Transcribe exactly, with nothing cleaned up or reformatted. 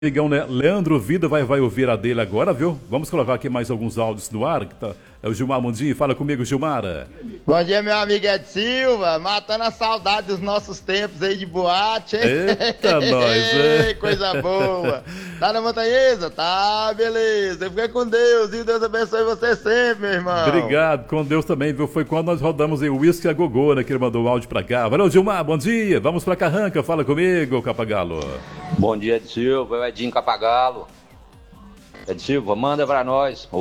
Amigão, né? Leandro Vida vai, vai ouvir a dele agora, viu? Vamos colocar aqui mais alguns áudios no ar. Que tá... É o Gilmar Mundinho. Fala comigo, Gilmar. Bom dia, meu amigo Ed Silva. Matando a saudade dos nossos tempos aí de boate, hein? Eita, nós, é. Coisa boa. Tá na montanhesa? Tá, beleza. Fica com Deus e Deus abençoe você sempre, meu irmão. Obrigado, com Deus também, viu? Foi quando nós rodamos aí o Whisky a Gogô, né? Que ele mandou o áudio pra cá. Valeu, Gilmar, bom dia. Vamos pra Carranca. Fala comigo, Capagalo. Bom dia, Ed Silva. Eu Edinho Capagalo. Ed Silva, manda pra nós.